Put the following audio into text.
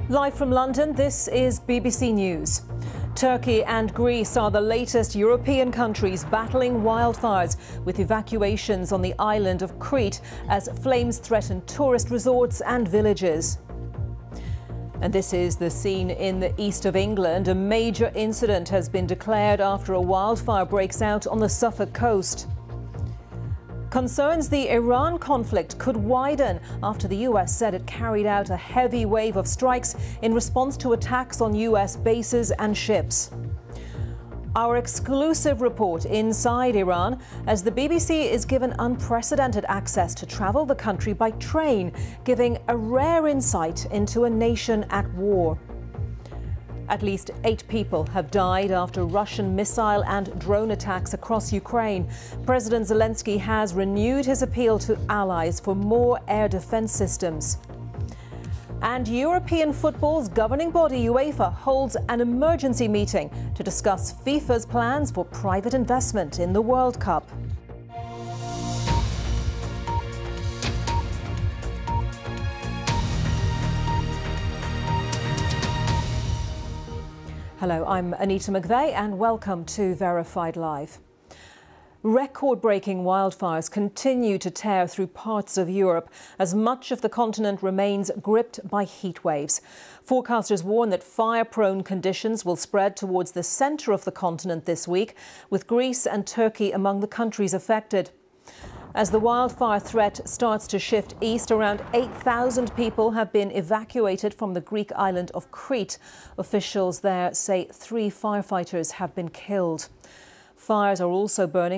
Live from London, this is BBC News. Turkey and Greece are the latest European countries battling wildfires, with evacuations on the island of Crete as flames threaten tourist resorts and villages. And this is the scene in the east of England. A major incident has been declared after a wildfire breaks out on the Suffolk coast. Concerns the Iran conflict could widen after the US said it carried out a heavy wave of strikes in response to attacks on US bases and ships. Our exclusive report inside Iran, as the BBC is given unprecedented access to travel the country by train, giving a rare insight into a nation at war. At least 8 people have died after Russian missile and drone attacks across Ukraine. President Zelensky has renewed his appeal to allies for more air defense systems. And European football's governing body, UEFA, holds an emergency meeting to discuss FIFA's plans for private investment in the World Cup. Hello, I'm Anita McVeigh and welcome to Verified Live. Record-breaking wildfires continue to tear through parts of Europe as much of the continent remains gripped by heat waves. Forecasters warn that fire-prone conditions will spread towards the centre of the continent this week, with Greece and Turkey among the countries affected. As the wildfire threat starts to shift east, around 8,000 people have been evacuated from the Greek island of Crete. Officials there say 3 firefighters have been killed. Fires are also burning